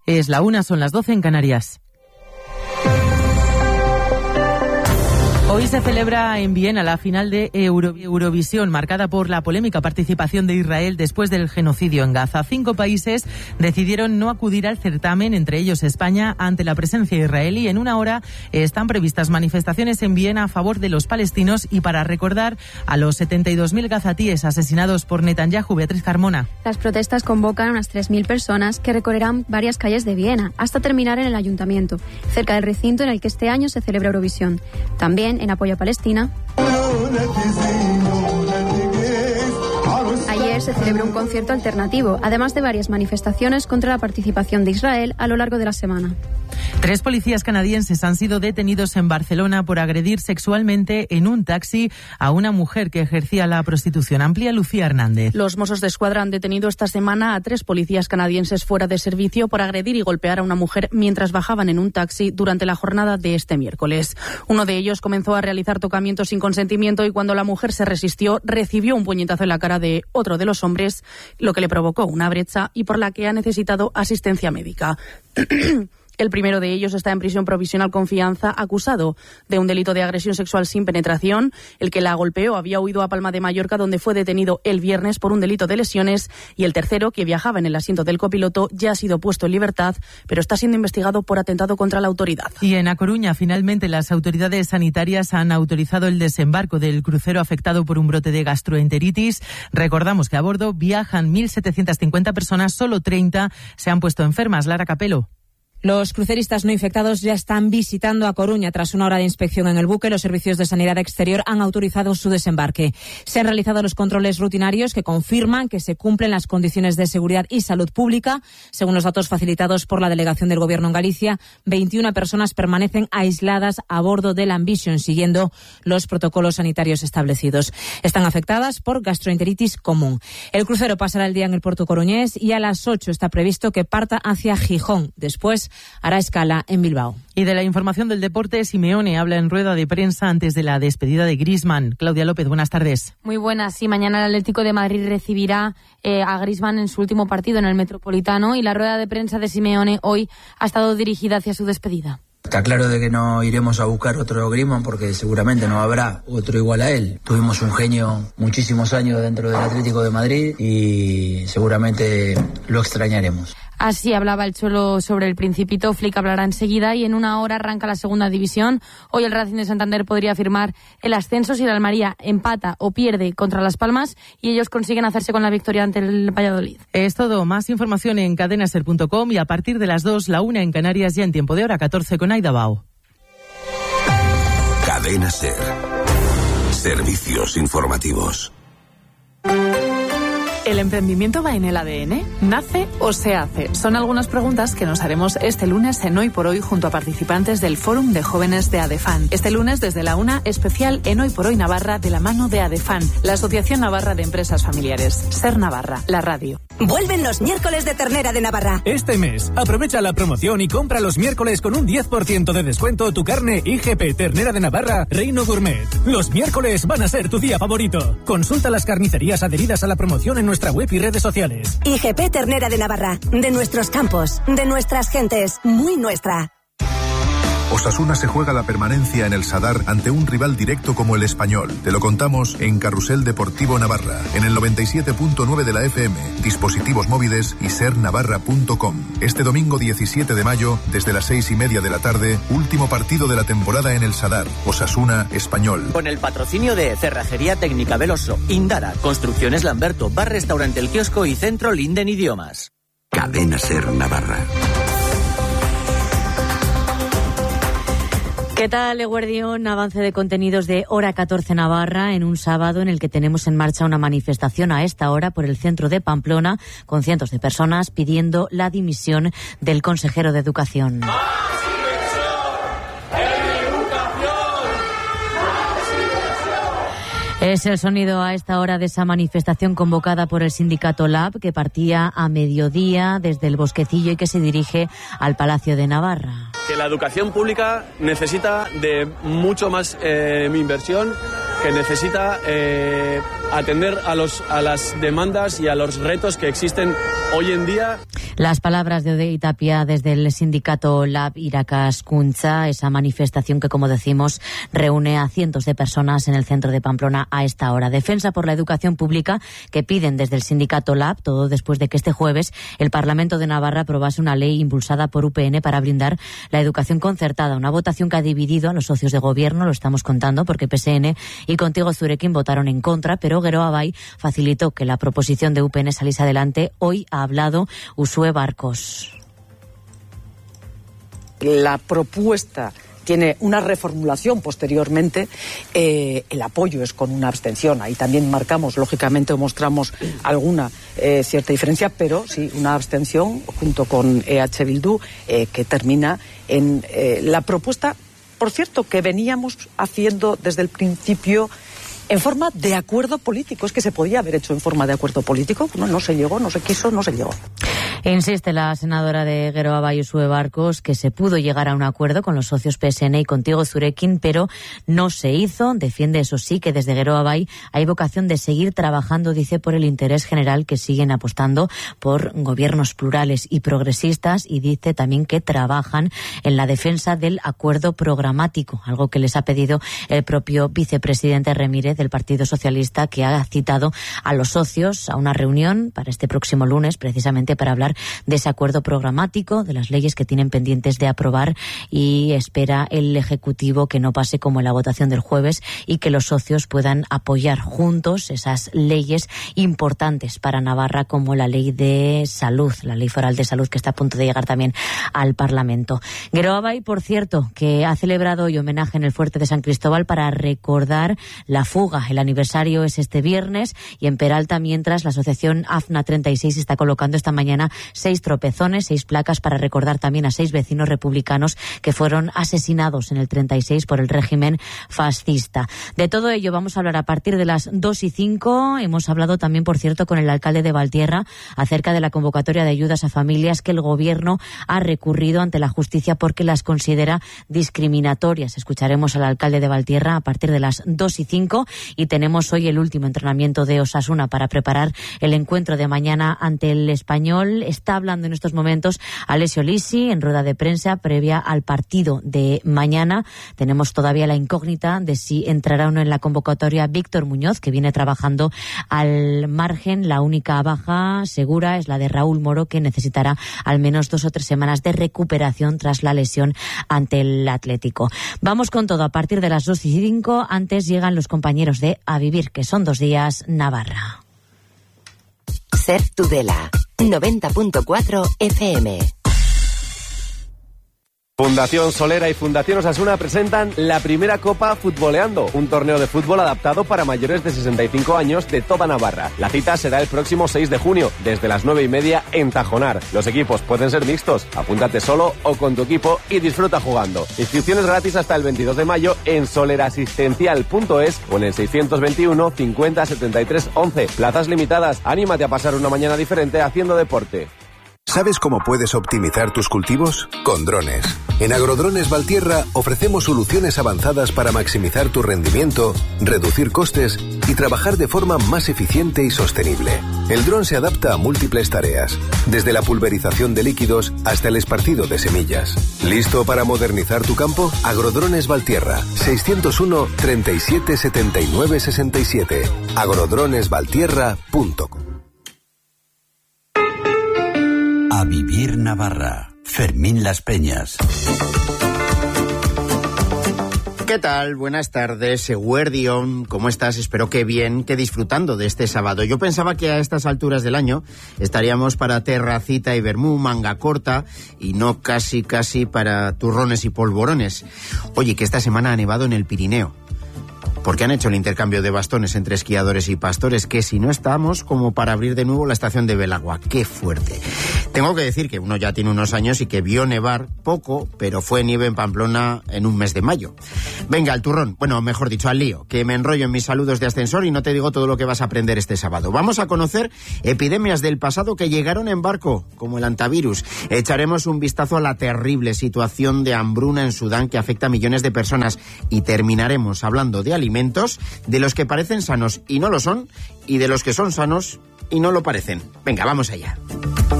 Es la 1, son las 12 en Canarias. Hoy se celebra en Viena la final de Eurovisión, marcada por la polémica participación de Israel después del genocidio en Gaza. 5 países decidieron no acudir al certamen, entre ellos España, ante la presencia israelí. En una hora están previstas manifestaciones en Viena a favor de los palestinos y para recordar a los 72.000 gazatíes asesinados por Netanyahu. Beatriz Carmona. Las protestas convocan a unas 3.000 personas que recorrerán varias calles de Viena hasta terminar en el ayuntamiento, cerca del recinto en el que este año se celebra Eurovisión. También en apoyo a Palestina. Ayer se celebró un concierto alternativo, además de varias manifestaciones contra la participación de Israel a lo largo de la semana. 3 policías canadienses han sido detenidos en Barcelona por agredir sexualmente en un taxi a una mujer que ejercía la prostitución. Amplía Lucía Hernández. Los Mossos d'Esquadra han detenido esta semana a 3 policías canadienses fuera de servicio por agredir y golpear a una mujer mientras bajaban en un taxi durante la jornada de este miércoles. Uno de ellos comenzó a realizar tocamientos sin consentimiento y cuando la mujer se resistió, recibió un puñetazo en la cara de otro de los hombres, lo que le provocó una brecha y por la que ha necesitado asistencia médica. El primero de ellos está en prisión provisional con fianza, acusado de un delito de agresión sexual sin penetración. El que la golpeó había huido a Palma de Mallorca, donde fue detenido el viernes por un delito de lesiones. Y el tercero, que viajaba en el asiento del copiloto, ya ha sido puesto en libertad, pero está siendo investigado por atentado contra la autoridad. Y en A Coruña, finalmente, las autoridades sanitarias han autorizado el desembarco del crucero afectado por un brote de gastroenteritis. Recordamos que a bordo viajan 1.750 personas, solo 30 se han puesto enfermas. Lara Capelo. Los cruceristas no infectados ya están visitando A Coruña. Tras una hora de inspección en el buque, los servicios de sanidad exterior han autorizado su desembarque. Se han realizado los controles rutinarios que confirman que se cumplen las condiciones de seguridad y salud pública. Según los datos facilitados por la delegación del Gobierno en Galicia, 21 personas permanecen aisladas a bordo del Ambition, siguiendo los protocolos sanitarios establecidos. Están afectadas por gastroenteritis común. El crucero pasará el día en el puerto coruñés y a las 8 está previsto que parta hacia Gijón. Después hará escala en Bilbao. Y de la información del deporte, Simeone habla en rueda de prensa antes de la despedida de Griezmann. Claudia López, buenas tardes. Muy buenas. Sí, mañana el Atlético de Madrid recibirá a Griezmann en su último partido en el Metropolitano y la rueda de prensa de Simeone hoy ha estado dirigida hacia su despedida. Está claro de que no iremos a buscar otro Griezmann porque seguramente no habrá otro igual a él. Tuvimos un genio muchísimos años dentro del Atlético de Madrid y seguramente lo extrañaremos. Así hablaba el Cholo sobre el Principito. Flick hablará enseguida y en una hora arranca la segunda división. Hoy el Racing de Santander podría firmar el ascenso si el Almería empata o pierde contra Las Palmas y ellos consiguen hacerse con la victoria ante el Valladolid. Es todo. Más información en cadenaser.com y a partir de las 2, la 1 en Canarias, ya en tiempo de hora 14 con Aida Bao. Cadena Ser. Servicios informativos. ¿El emprendimiento va en el ADN? ¿Nace o se hace? Son algunas preguntas que nos haremos este lunes en Hoy por Hoy junto a participantes del Fórum de Jóvenes de ADEFAN. Este lunes desde la 1, especial en Hoy por Hoy Navarra de la mano de ADEFAN, la Asociación Navarra de Empresas Familiares. Ser Navarra, la radio. Vuelven los miércoles de ternera de Navarra. Este mes, aprovecha la promoción y compra los miércoles con un 10% de descuento tu carne IGP Ternera de Navarra Reino Gourmet. Los miércoles van a ser tu día favorito. Consulta las carnicerías adheridas a la promoción en nuestra web y redes sociales. IGP Ternera de Navarra, de nuestros campos, de nuestras gentes, muy nuestra. Osasuna se juega la permanencia en el Sadar ante un rival directo como el Español. Te lo contamos en Carrusel Deportivo Navarra, en el 97.9 de la FM, dispositivos móviles y sernavarra.com. Este domingo 17 de mayo, desde las 6:30 de la tarde, último partido de la temporada en el Sadar, Osasuna Español. Con el patrocinio de Cerrajería Técnica Veloso, Indara, Construcciones Lamberto, Bar Restaurante El Kiosco y Centro Linden Idiomas. Cadena Ser Navarra. ¿Qué tal, Eguardión? Avance de contenidos de Hora 14 Navarra en un sábado en el que tenemos en marcha una manifestación a esta hora por el centro de Pamplona con cientos de personas pidiendo la dimisión del consejero de Educación. Es el sonido a esta hora de esa manifestación convocada por el sindicato LAB que partía a mediodía desde el Bosquecillo y que se dirige al Palacio de Navarra. Que la educación pública necesita de mucho más inversión, que necesita atender a las demandas y a los retos que existen hoy en día. Las palabras de Odey Tapia desde el sindicato Lab Irakaskuntza, esa manifestación que, como decimos, reúne a cientos de personas en el centro de Pamplona a esta hora. Defensa por la educación pública que piden desde el sindicato Lab, todo después de que este jueves el Parlamento de Navarra aprobase una ley impulsada por UPN para blindar la educación concertada. Una votación que ha dividido a los socios de gobierno, lo estamos contando, porque PSN y Contigo Zurekin votaron en contra, pero Geroa Bai facilitó que la proposición de UPN saliese adelante. Hoy ha hablado Usue Barcos. La propuesta tiene una reformulación posteriormente, el apoyo es con una abstención. Ahí también marcamos, lógicamente, o mostramos alguna cierta diferencia, pero sí una abstención junto con EH Bildu que termina en la propuesta, por cierto, que veníamos haciendo desde el principio en forma de acuerdo político. Es que se podía haber hecho en forma de acuerdo político. No se llegó, no se quiso, no se llegó. Insiste la senadora de Geroa Bai, Usue Barcos, que se pudo llegar a un acuerdo con los socios PSN y Contigo Zurekin, pero no se hizo. Defiende, eso sí, que desde Geroa Bai hay vocación de seguir trabajando, dice, por el interés general, que siguen apostando por gobiernos plurales y progresistas, y dice también que trabajan en la defensa del acuerdo programático, algo que les ha pedido el propio vicepresidente Remírez del Partido Socialista, que ha citado a los socios a una reunión para este próximo lunes, precisamente para hablar de ese acuerdo programático, de las leyes que tienen pendientes de aprobar, y espera el Ejecutivo que no pase como en la votación del jueves y que los socios puedan apoyar juntos esas leyes importantes para Navarra, como la ley de salud, la ley foral de salud, que está a punto de llegar también al Parlamento. Geroa Bai, por cierto, que ha celebrado hoy homenaje en el Fuerte de San Cristóbal para recordar la fuga. El aniversario es este viernes, y en Peralta, mientras, la asociación AFNA 36 está colocando esta mañana 6 tropezones, 6 placas para recordar también a 6 vecinos republicanos que fueron asesinados en el 36 por el régimen fascista. De todo ello vamos a hablar a partir de las 2:05. Hemos hablado también, por cierto, con el alcalde de Valtierra acerca de la convocatoria de ayudas a familias que el gobierno ha recurrido ante la justicia porque las considera discriminatorias. Escucharemos al alcalde de Valtierra a partir de las 2:05, y tenemos hoy el último entrenamiento de Osasuna para preparar el encuentro de mañana ante el Español. Está hablando en estos momentos Alessio Lisi en rueda de prensa previa al partido de mañana. Tenemos todavía la incógnita de si entrará o no en la convocatoria Víctor Muñoz, que viene trabajando al margen. La única baja segura es la de Raúl Moro, que necesitará al menos 2 o 3 semanas de recuperación tras la lesión ante el Atlético. Vamos con todo a partir de las 2:05. Antes llegan los compañeros de A Vivir, que son 2 días Navarra. Ser Tudela 90.4 FM. Fundación Solera y Fundación Osasuna presentan la primera Copa Futboleando, un torneo de fútbol adaptado para mayores de 65 años de toda Navarra. La cita será el próximo 6 de junio, desde las 9:30 en Tajonar. Los equipos pueden ser mixtos, apúntate solo o con tu equipo y disfruta jugando. Inscripciones gratis hasta el 22 de mayo en solerasistencial.es o en el 621 50 73 11. Plazas limitadas, anímate a pasar una mañana diferente haciendo deporte. ¿Sabes cómo puedes optimizar tus cultivos? Con drones. En Agrodrones Valtierra ofrecemos soluciones avanzadas para maximizar tu rendimiento, reducir costes y trabajar de forma más eficiente y sostenible. El dron se adapta a múltiples tareas, desde la pulverización de líquidos hasta el esparcido de semillas. ¿Listo para modernizar tu campo? Agrodrones Valtierra, 601 37 79 67. agrodronesvaltierra.com. A Vivir Navarra. Fermín Las Peñas. ¿Qué tal? Buenas tardes, Eguerdión. ¿Cómo estás? Espero que bien, que disfrutando de este sábado. Yo pensaba que a estas alturas del año estaríamos para terracita y vermú, manga corta, y no casi para turrones y polvorones. Oye, que esta semana ha nevado en el Pirineo. Porque han hecho el intercambio de bastones entre esquiadores y pastores, que si no estamos como para abrir de nuevo la estación de Belagua. ¡Qué fuerte! Tengo que decir que uno ya tiene unos años y que vio nevar poco, pero fue nieve en Pamplona en un mes de mayo. Venga, al turrón, bueno, mejor dicho, al lío, que me enrollo en mis saludos de ascensor y no te digo todo lo que vas a aprender este sábado. Vamos a conocer epidemias del pasado que llegaron en barco, como el antivirus. Echaremos un vistazo a la terrible situación de hambruna en Sudán que afecta a millones de personas y terminaremos hablando de alimentos, de los que parecen sanos y no lo son, y de los que son sanos y no lo parecen. Venga, vamos allá.